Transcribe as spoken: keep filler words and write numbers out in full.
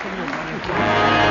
สนุกมากเลย